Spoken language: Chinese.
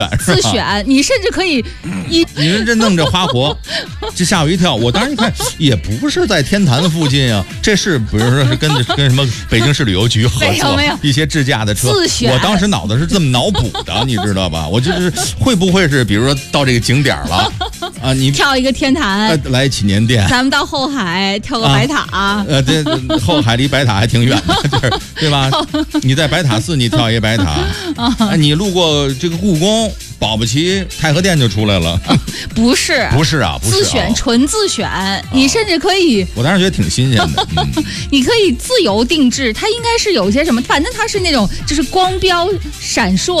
自选，你甚至可以你说这弄这花活，这吓我一跳。我当时一看，也不是在天坛附近啊，这是比如说是跟什么北京市旅游局合作， 没有一些自驾的车。 自选。 我当时脑子是这么脑补的，你知道吧？我就是会不会是比如说到这个景点了啊，你跳一个天坛， 来祈年殿， 咱们到后海跳个白塔。 这后海离白塔还挺远的，就是对吧？你在白塔寺你跳一白塔，你路过这个故宫，保不齐太和殿就出来了。 不是啊，自选，纯自选。你甚至可以， 我当时觉得挺新鲜的。 你可以自由定制，它应该是有些什么，反正它是那种就是光标闪烁。